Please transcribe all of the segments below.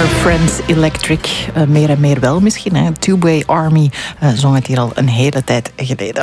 Friends Electric. Meer en meer wel misschien. Hè. Two-Way Army zong het hier al een hele tijd geleden.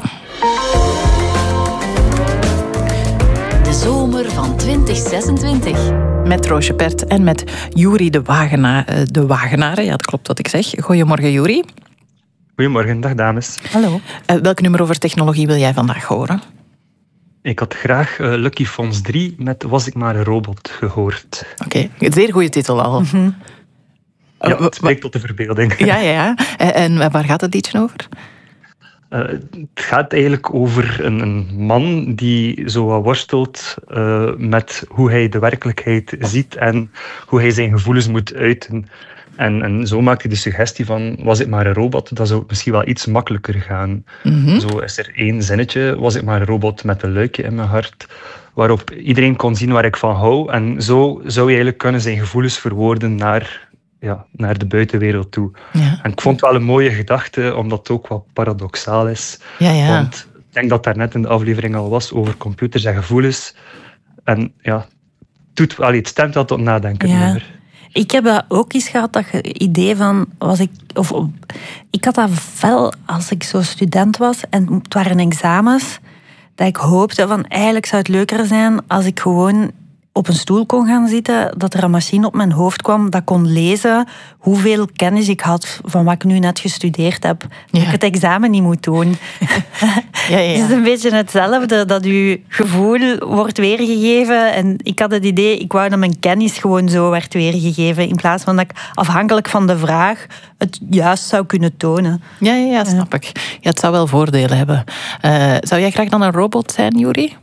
De zomer van 2026. Met Roosje Pert en met Juri de Wagenaar. Ja, dat klopt wat ik zeg. Goedemorgen, Juri. Goedemorgen, dag dames. Hallo. Welk nummer over technologie wil jij vandaag horen? Ik had graag Lucky Fonds 3 met Was ik maar een robot gehoord. Oké, een zeer goede titel al. Mm-hmm. Ja, het spreekt tot de verbeelding. Ja. En waar gaat het liedje over? Het gaat eigenlijk over een man die zo wat worstelt met hoe hij de werkelijkheid ziet en hoe hij zijn gevoelens moet uiten. En zo maakt hij de suggestie van, was ik maar een robot, dat zou misschien wel iets makkelijker gaan. Mm-hmm. Zo is er één zinnetje, was ik maar een robot met een luikje in mijn hart, waarop iedereen kon zien waar ik van hou. En zo zou je eigenlijk kunnen zijn gevoelens verwoorden naar de buitenwereld toe. Ja. En ik vond het wel een mooie gedachte, omdat het ook wat paradoxaal is. Ja. Want ik denk dat daar net in de aflevering al was over computers en gevoelens. En ja, het stemt wel tot nadenken. Ja. Ik heb dat ook eens gehad, dat idee van... Ik had dat wel als ik zo student was en het waren examens, dat ik hoopte van eigenlijk zou het leuker zijn als ik gewoon op een stoel kon gaan zitten, dat er een machine op mijn hoofd kwam, dat kon lezen hoeveel kennis ik had van wat ik nu net gestudeerd heb. Dat ik het examen niet moet doen. Ja. Het is een beetje hetzelfde, dat je gevoel wordt weergegeven. En ik had het idee, ik wou dat mijn kennis gewoon zo werd weergegeven, in plaats van dat ik afhankelijk van de vraag het juist zou kunnen tonen. Ja, snap ik. Ja, het zou wel voordelen hebben. Zou jij graag dan een robot zijn, Juri?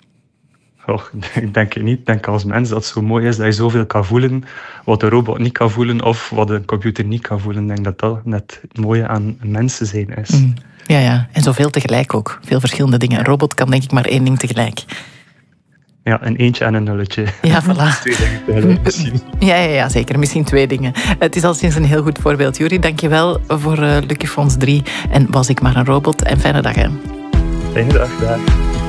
Ik denk het niet. Ik denk als mens dat het zo mooi is dat je zoveel kan voelen wat een robot niet kan voelen of wat een computer niet kan voelen. Ik denk dat dat net het mooie aan mensen zijn is. Ja. En zoveel tegelijk ook. Veel verschillende dingen. Een robot kan denk ik maar één ding tegelijk. Ja, een eentje en een nulletje. Ja, voilà. 2 dingen tegelijk misschien. Ja, zeker. Misschien 2 dingen. Het is al sinds een heel goed voorbeeld. Juri, dank je wel voor Lucky Fonds 3. En Was ik maar een robot. En fijne dag, hè. Fijne dag, dag.